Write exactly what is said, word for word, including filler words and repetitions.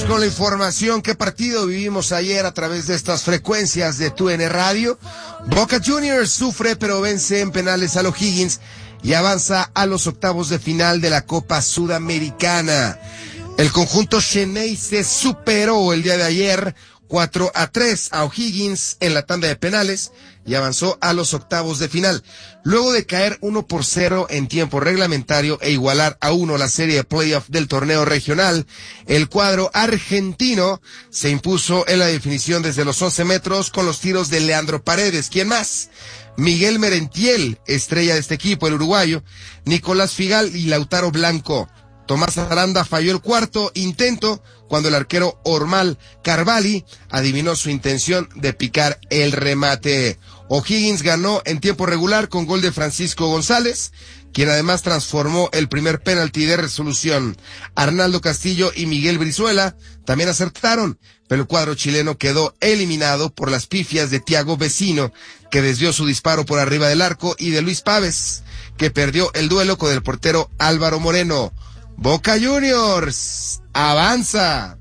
con la información. ¿Qué partido vivimos ayer a través de estas frecuencias de Tu N Radio? Boca Juniors sufre pero vence en penales a los Higgins y avanza a los octavos de final de la Copa Sudamericana. El conjunto Xeneize se superó el día de ayer cuatro a tres a O'Higgins en la tanda de penales y avanzó a los octavos de final. Luego de caer uno por cero en tiempo reglamentario e igualar a uno la serie de playoff del torneo regional, el cuadro argentino se impuso en la definición desde los once metros con los tiros de Leandro Paredes. ¿Quién más? Miguel Merentiel, estrella de este equipo, el uruguayo, Nicolás Figal y Lautaro Blanco. Tomás Aranda falló el cuarto intento cuando el arquero Ormal Carvalli adivinó su intención de picar el remate. O'Higgins ganó en tiempo regular con gol de Francisco González, quien además transformó el primer penalti de resolución. Arnaldo Castillo y Miguel Brizuela también acertaron, pero el cuadro chileno quedó eliminado por las pifias de Thiago Vecino, que desvió su disparo por arriba del arco, y de Luis Pávez, que perdió el duelo con el portero Álvaro Moreno. Boca Juniors avanza.